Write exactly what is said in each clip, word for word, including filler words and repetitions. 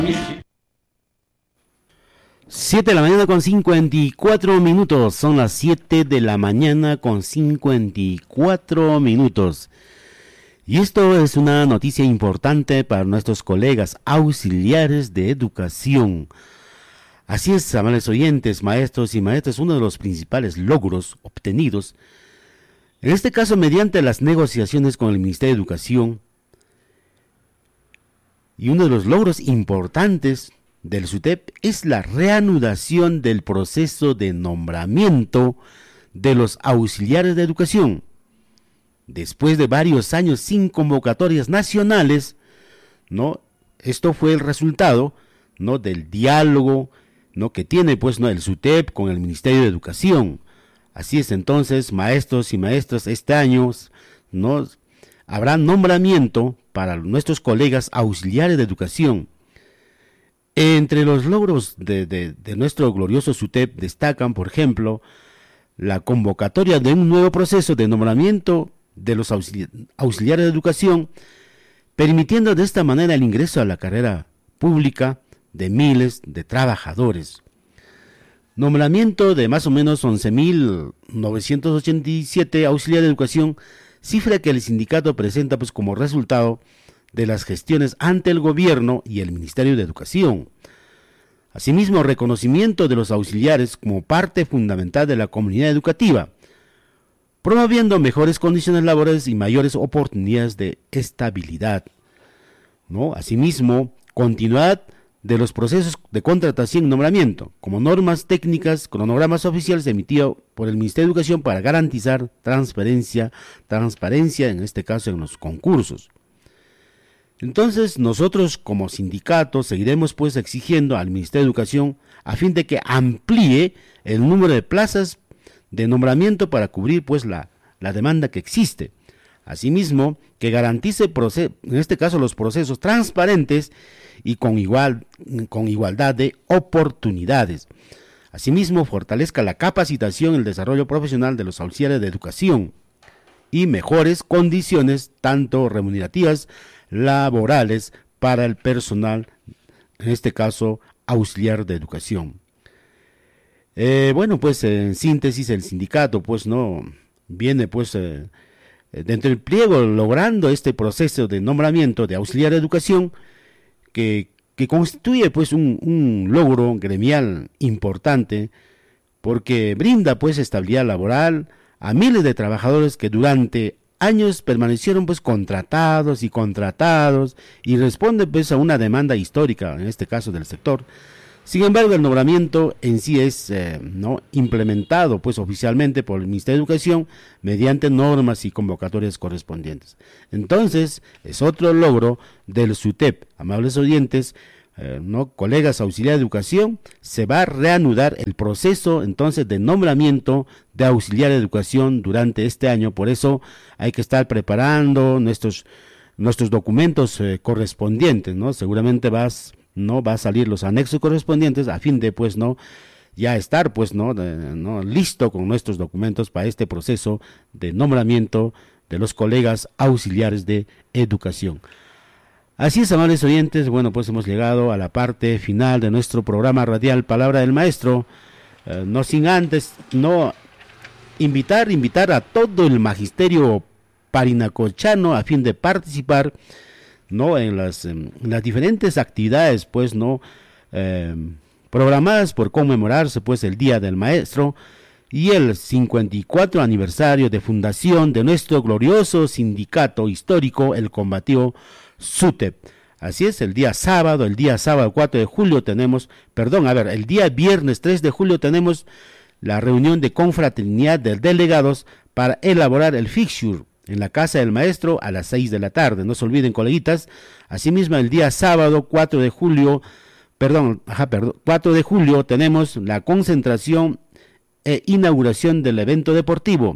Siete de la mañana con cincuenta y cuatro minutos, son las siete de la mañana con cincuenta y cuatro minutos. Y esto es una noticia importante para nuestros colegas auxiliares de educación. Así es, amables oyentes, maestros y maestras, uno de los principales logros obtenidos, en este caso mediante las negociaciones con el Ministerio de Educación, y uno de los logros importantes del SUTEP es la reanudación del proceso de nombramiento de los auxiliares de educación. Después de varios años sin convocatorias nacionales, ¿no? Esto fue el resultado, ¿no?, del diálogo, ¿no?, que tiene pues, ¿no?, el SUTEP con el Ministerio de Educación. Así es, entonces, maestros y maestras, este año, ¿no?, habrá nombramiento para nuestros colegas auxiliares de educación. Entre los logros de, de, de nuestro glorioso SUTEP destacan, por ejemplo, la convocatoria de un nuevo proceso de nombramiento de los auxiliares de educación, permitiendo de esta manera el ingreso a la carrera pública de miles de trabajadores. Nombramiento de más o menos once mil novecientos ochenta y siete auxiliares de educación, cifra que el sindicato presenta pues como resultado de las gestiones ante el gobierno y el Ministerio de Educación. Asimismo, reconocimiento de los auxiliares como parte fundamental de la comunidad educativa, promoviendo mejores condiciones laborales y mayores oportunidades de estabilidad, ¿no? Asimismo, continuidad de los procesos de contratación y nombramiento, como normas técnicas, cronogramas oficiales emitidos por el Ministerio de Educación para garantizar transparencia, transparencia en este caso en los concursos. Entonces, nosotros como sindicato seguiremos pues exigiendo al Ministerio de Educación a fin de que amplíe el número de plazas de nombramiento para cubrir pues la, la demanda que existe. Asimismo, que garantice en este caso los procesos transparentes y con, igual, con igualdad de oportunidades. Asimismo, fortalezca la capacitación y el desarrollo profesional de los auxiliares de educación y mejores condiciones, tanto remunerativas, laborales, para el personal, en este caso, auxiliar de educación. Eh, bueno, pues en síntesis, el sindicato, pues no, viene pues eh, dentro del pliego logrando este proceso de nombramiento de auxiliar de educación, que, que constituye pues un, un logro gremial importante, porque brinda pues estabilidad laboral a miles de trabajadores que durante años permanecieron pues contratados y contratados y responden pues a una demanda histórica, en este caso del sector. Sin embargo, el nombramiento en sí es eh, no implementado pues oficialmente por el Ministerio de Educación mediante normas y convocatorias correspondientes. Entonces, es otro logro del SUTEP. Amables oyentes, eh, no colegas auxiliares de educación, se va a reanudar el proceso entonces de nombramiento de auxiliar de educación durante este año. Por eso hay que estar preparando nuestros nuestros documentos eh, correspondientes, ¿no? Seguramente vas no va a salir los anexos correspondientes a fin de pues no ya estar pues no, de, no listo con nuestros documentos para este proceso de nombramiento de los colegas auxiliares de educación. Así es, amables oyentes, bueno, pues hemos llegado a la parte final de nuestro programa radial Palabra del Maestro, eh, no sin antes no invitar invitar a todo el magisterio parinacochano a fin de participar, no en las, en las diferentes actividades pues no eh, programadas por conmemorarse pues el Día del Maestro y el cincuenta y cuatro aniversario de fundación de nuestro glorioso sindicato histórico, el combativo SUTEP. Así es, el día sábado, el día sábado cuatro de julio tenemos, perdón, a ver, el día viernes tres de julio tenemos la reunión de confraternidad de delegados para elaborar el fixture en la Casa del Maestro a las seis de la tarde. No se olviden, coleguitas. Asimismo, el día sábado cuatro de julio, perdón, ajá, perdón, cuatro de julio tenemos la concentración e inauguración del evento deportivo.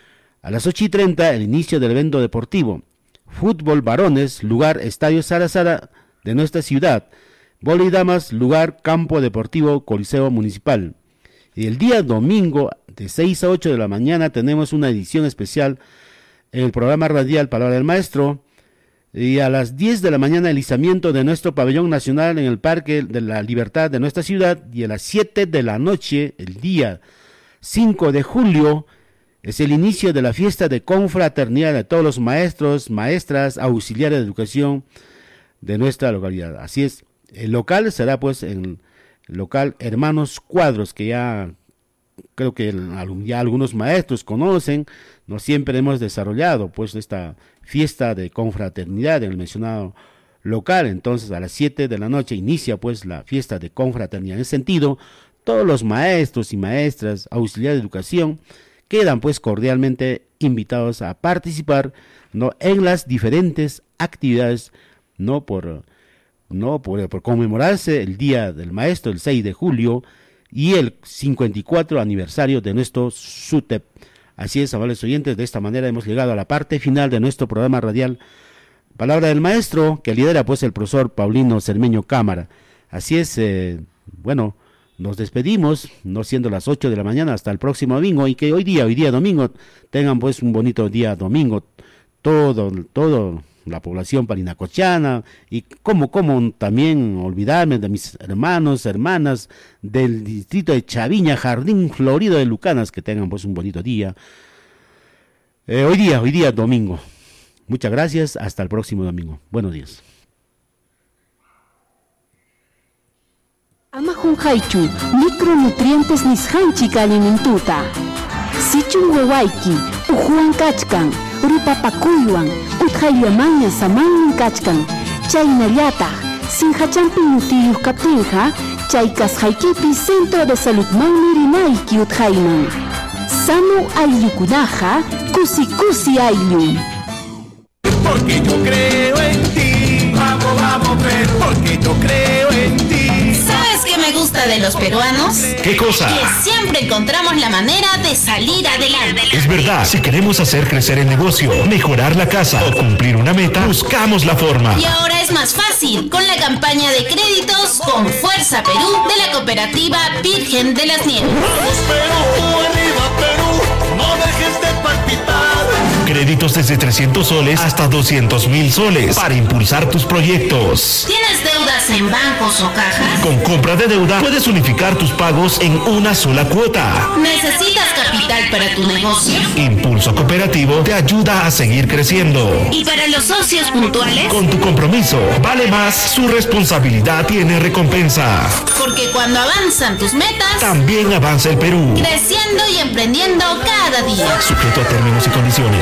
A las ocho y treinta, el inicio del evento deportivo. Fútbol varones, lugar Estadio Sara Sara de nuestra ciudad. Vóley damas, lugar Campo Deportivo Coliseo Municipal. Y el día domingo, de seis a ocho de la mañana, tenemos una edición especial en el programa radial Palabra del Maestro, Y a las diez de la mañana el izamiento de nuestro pabellón nacional en el Parque de la Libertad de nuestra ciudad, y a las siete de la noche, el día cinco de julio, es el inicio de la fiesta de confraternidad de todos los maestros, maestras, auxiliares de educación de nuestra localidad. Así es, el local será pues en el local Hermanos Cuadros, que ya creo que ya algunos maestros conocen. No siempre hemos desarrollado pues esta fiesta de confraternidad en el mencionado local. Entonces a las siete de la noche inicia pues la fiesta de confraternidad. En ese sentido, todos los maestros y maestras, auxiliares de educación, quedan pues cordialmente invitados a participar, ¿no?, en las diferentes actividades, no por no por, por conmemorarse el Día del Maestro, el seis de julio, y el cincuenta y cuatro aniversario de nuestro SUTEP. Así es, amables oyentes, de esta manera hemos llegado a la parte final de nuestro programa radial Palabra del Maestro, que lidera pues el profesor Paulino Cermeño Cámara. Así es, eh, bueno, nos despedimos, no siendo las ocho de la mañana, hasta el próximo domingo, y que hoy día, hoy día domingo, tengan pues un bonito día domingo, todo, todo la población parinacochana, y como, como también olvidarme de mis hermanos, hermanas del distrito de Chaviña, Jardín Florido de Lucanas, que tengan pues un bonito día. Eh, hoy día, hoy día domingo. Muchas gracias, hasta el próximo domingo. Buenos días. Amahun haichu, micronutrientes nishanchik alimentuta. Sichun wewaiki, ujuan kachkan, rupapakuywan, utjayllamaña samannin kachkan. Chaynallataq, sinhachampi nutiyuq kaptinqa, chaykasqaykipi Centro de Saludmanmi rinayki utjayman. Sanu ayllukunaqa, kusi kusi ayllun. Porque yo creo en ti, vamos, vamos, pero porque yo creo en ti. ¿Sabes qué me gusta de los peruanos? ¿Qué cosa? Que siempre encontramos la manera de salir adelante. Es verdad, si queremos hacer crecer el negocio, mejorar la casa o cumplir una meta, buscamos la forma. Y ahora es más fácil con la campaña de créditos con Fuerza Perú de la cooperativa Virgen de las Nieves. Vamos Perú, arriba Perú, no dejes de palpitar. Créditos desde trescientos soles hasta doscientos mil soles para impulsar tus proyectos. ¿Tienes deudas en bancos o cajas? Con compra de deuda puedes unificar tus pagos en una sola cuota. ¿Necesitas capital para tu negocio? Impulso Cooperativo te ayuda a seguir creciendo. ¿Y para los socios puntuales? Con tu compromiso vale más, su responsabilidad tiene recompensa. Porque cuando avanzan tus metas, también avanza el Perú. Creciendo y emprendiendo cada día. Sujeto a términos y condiciones.